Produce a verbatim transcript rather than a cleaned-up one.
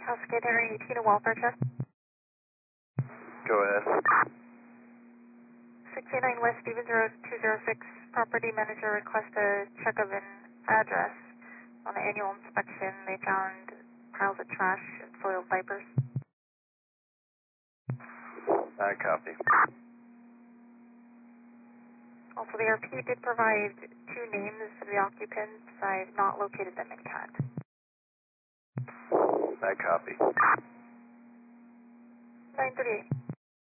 Cascade Henry eighteen, a welfare check. Go ahead. sixty-nine West Stevens Road, two oh six. Property manager request a check of an address. On the annual inspection, they found piles of trash and soiled diapers. I copy. Also, the R P did provide two names of the occupants. I've not located them in C A T. I copy. nine thirty-eight.